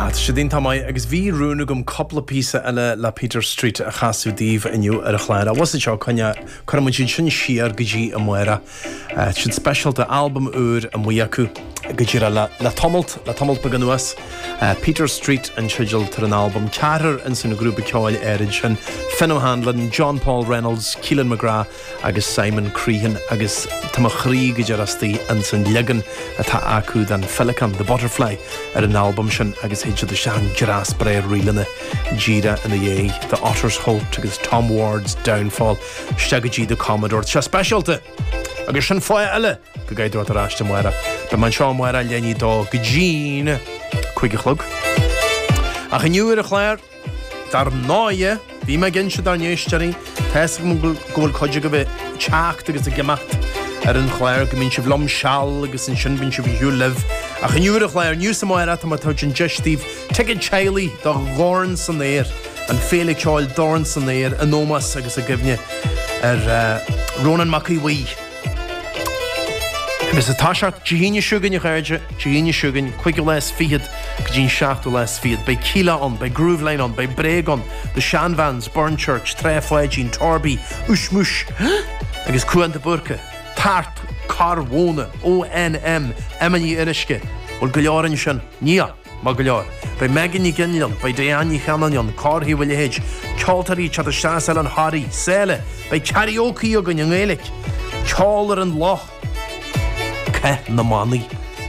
Siadín tá mai agus bhí rúna gom coppla písa eile le Peter Street a chaú díomh inniu ar a chléir. A was seo chuman sin siar go dtí a muire. Sin specialta album úr a mu acu go dtíra le tomult began nuas. Peter Street an sigil tar an album ceathar an sin na grúpa ceáil éirid sin Fenno Hanlon, John Paul Reynolds, Keelan McGrath agus Simon Crehan agus tá chrí go dearastí an san legan atá acu den Felican the Butterfly ar an album sin agus héidir de sean gras breir riilena Gida in the dhé, The Otter's Holt agus Tom Ward's Downfall Stegadí the Commodore. Se specialta agus sin fáil eile go gaiidir a ráiste muire. Be man seo muire lení dó go ddín chuige chlog. A chaniuúir a chléir dar náide bhí me gin se dar néistearí theasa ggóil coide go bheith teacht agus a gemacht ar an chléir go mín se bhlom seall agus an sin bín se bhí hiú leh. A chaniuúir a chléir níos sa muire tá tá sin deistíh tuigid Chailey do Gháin san éir an félig seáil Dorn san éir a nómas agus a gimne ar Ronan McEwee. Is a táseart Gihíne Sugan i chairde, Gihíne Sugan, chuige les fiad, go dín seachtú les fiad, bei Cíla on, bei Groove Line on, bei Breg on, the Shanvans, Burn Church, Trefoy, Jean Torby, Ushmush, agus Cuan de Burke, Tart, Carwona, ONM, Emily Iriske, ol Gulioran sin, Nia, ma Gulior, bei Megan i Ginlion, bei Diane i Chananion, Carhi Willie Hedge, Chaltari Chata Shasel and Harry, Sele, bei Karaoke o Gunyan Gaelic, Challer and Loch, Ke na mani,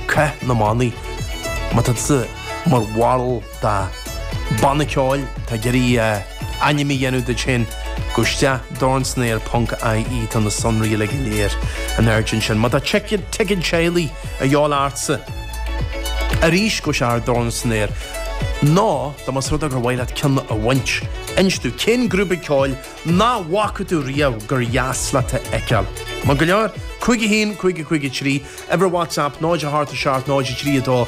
ma tad sy mar wal da bannaceáil ta geri animi yenu de chin gustia Dornsnair punk IE tan na sunri le gléir an urgent sin ma da checkid tickid Chailey a yall artsa a ríis gusar Dornsnair no da mas rud a gurwailat kin a winch instu kin grúpa ceáil na wakatu riaw gur yasla ta ekel ma galiar Cuigi hín, cuigi trí, ever WhatsApp, náide harta seart, náide trí adó,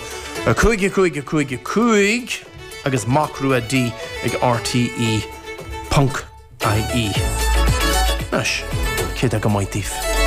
cuig, agus macrú a dí ag RTE, punk IE. Nes, céad a go maitíh.